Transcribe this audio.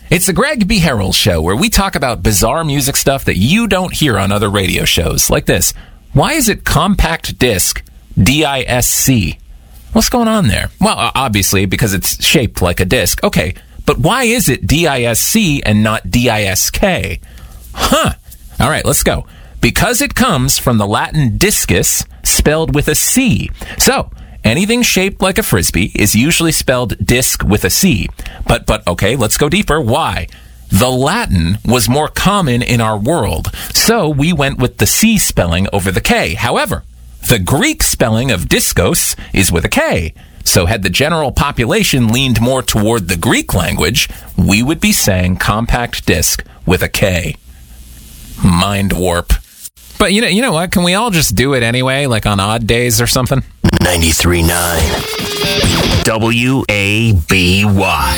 It's the Greg B. Harrell Show, where we talk about bizarre music stuff that you don't hear on other radio shows, like this. Why is it compact disc, D-I-S-C? What's going on there? Well, obviously, because it's shaped like a disc. Okay, but why is it D-I-S-C and not D-I-S-K? Huh. All right, let's go. Because it comes from the Latin discus, spelled with a C. So, anything shaped like a frisbee is usually spelled disc with a C. But okay, let's go deeper. Why? The Latin was more common in our world, so we went with the C spelling over the K. However, the Greek spelling of discos is with a K. So had the general population leaned more toward the Greek language, we would be saying compact disc with a K. Mind warp. But you know what? Can we all just do it anyway, like on odd days or something? 93.9 WABY.